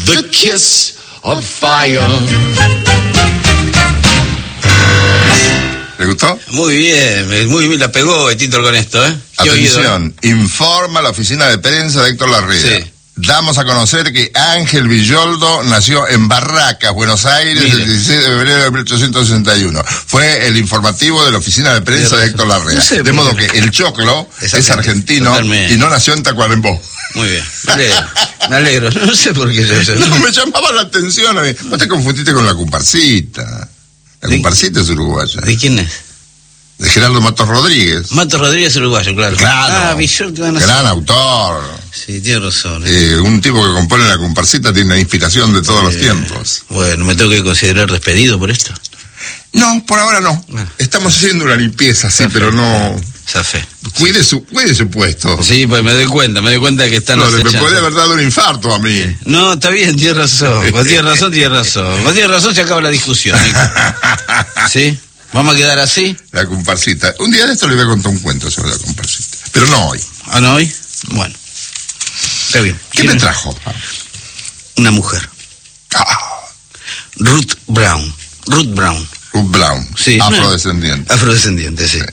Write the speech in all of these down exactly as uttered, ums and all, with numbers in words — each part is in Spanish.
The Kiss of Fire. ¿Le gustó? Muy bien, muy bien la pegó Betito con esto, ¿eh? Atención, oído, ¿eh? Informa la oficina de prensa de Héctor Larrea. Sí. Damos a conocer que Ángel Villoldo nació en Barracas, Buenos Aires, Mire. el dieciséis de febrero de mil ochocientos sesenta y uno. Fue el informativo de la oficina de prensa de Héctor Larrea. No sé, de modo que el choclo es argentino totalmente. Y no nació en Tacuarembó. Muy bien, me alegro, me alegro. No sé por qué yo eso. No, me llamaba la atención a mí. Vos te confundiste con la comparsita. La comparsita es uruguaya. ¿De quién es? De Gerardo Matos Rodríguez. Matos Rodríguez uruguayo, claro. Claro. Ah, Villoldo, van a gran ser. autor. Sí, tiene razón. Eh, un tipo que compone la comparsita tiene inspiración de todos eh, los tiempos. Bueno, ¿me tengo que considerar despedido por esto? No, por ahora no. Ah. Estamos haciendo una limpieza, sí, pero no... Zafé. Cuide su, cuide su puesto. Sí, pues me doy cuenta, me doy cuenta de que están... No, me puede haber dado un infarto a mí. No, está bien, tiene razón. Vos tienes razón, tienes razón. Vos tienes razón, se acaba la discusión. ¿Sí? ¿Vamos a quedar así? La comparsita. Un día de esto le voy a contar un cuento sobre la comparsita. Pero no hoy. ¿Ah, no hoy? Bueno. Está bien. ¿Qué me trajo? Una mujer. Ah. Ruth Brown. Ruth Brown. Ruth Brown. Sí. Afrodescendiente. Afrodescendiente, sí. sí.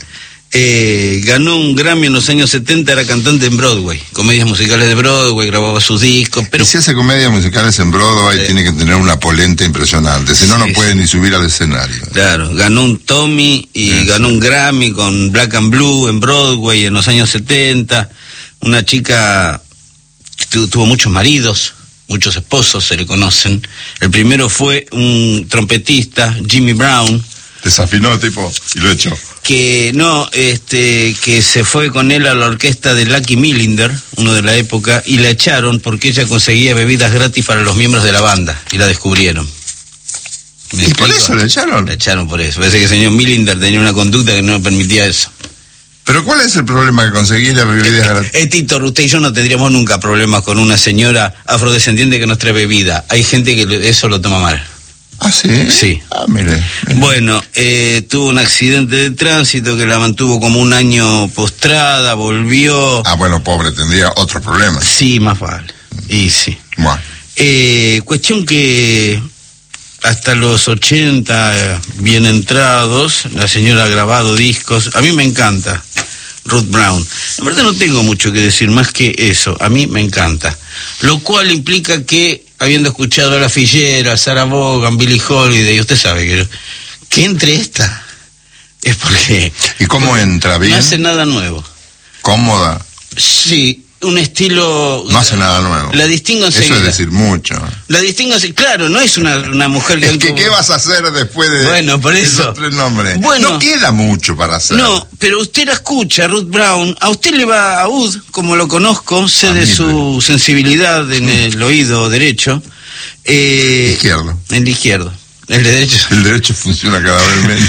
Eh, ganó un Grammy en los años setenta, era cantante en Broadway, comedias musicales de Broadway, grababa sus discos, pero... Y si hace comedias musicales en Broadway, eh, tiene que tener una polenta impresionante, si no, sí, no puede sí. ni subir al escenario. Claro, ganó un Tommy y sí, ganó un Grammy con Black and Blue en Broadway en los años setenta, una chica que tu, tuvo muchos maridos, muchos esposos se le conocen. El primero fue un trompetista, Jimmy Brown. Desafinó tipo y lo echó. Que no, este, que se fue con él a la orquesta de Lucky Millinder, uno de la época, y la echaron porque ella conseguía bebidas gratis para los miembros de la banda, y la descubrieron. ¿Y explico? Por eso la echaron? La echaron por eso. Parece que el señor Millinder tenía una conducta que no permitía eso. ¿Pero cuál es el problema que conseguir las bebidas gratis? Eh, Tito, usted y yo no tendríamos nunca problemas con una señora afrodescendiente que nos trae bebida. Hay gente que eso lo toma mal. ¿Ah, sí? Sí. Ah, mire. mire. Bueno, eh, tuvo un accidente de tránsito que la mantuvo como un año postrada, volvió... Ah, bueno, pobre, tendría otros problemas. Sí, más vale. Y sí. Bueno. Eh, cuestión que hasta los ochenta, bien entrados, la señora ha grabado discos. A mí me encanta Ruth Brown. La verdad no tengo mucho que decir más que eso. A mí me encanta. Lo cual implica que, habiendo escuchado a La Fillera, Sarah Vaughan, Billie Holiday, usted sabe que, que entre esta es porque... ¿Y cómo porque entra? ¿Bien? No hace nada nuevo. ¿Cómoda? Sí, un estilo... No hace nada nuevo. La distingo enseguida. Eso es decir mucho. La distingo enseguida. Claro, no es una, una mujer que... Es que, ¿qué vas a hacer después de bueno, por eso. esos tres nombres? Bueno, no queda mucho para hacer. No, pero usted la escucha, Ruth Brown. A usted le va a Ud, como lo conozco, sé a de mí, su sí. sensibilidad en el oído derecho. Eh, izquierdo. En el izquierdo. El derecho. El derecho funciona cada vez menos.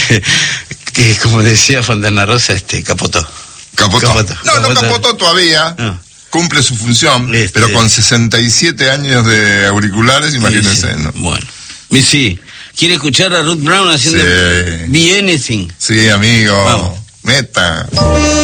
Que, como decía Fontana Rosa, este, capotó. Capotó. capotó. No, capotó. no capotó todavía. No. Cumple su función, este... pero con sesenta y siete años de auriculares, imagínense, sí, sí. ¿no? Bueno. Y sí. ¿Quiere escuchar a Ruth Brown haciendo sí. Be Anything? Sí, amigo. Vamos. Meta.